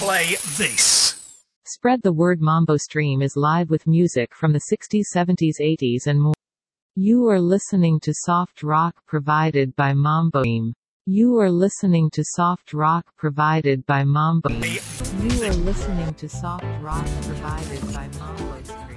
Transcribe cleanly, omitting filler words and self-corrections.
play this. Spread the word. Mambo Stream is live with music from the 60s, 70s, 80s and more. You are listening to soft rock provided by Mambo Stream. You are listening to soft rock provided by Mambo. You are listening to soft rock provided by Mambo Stream.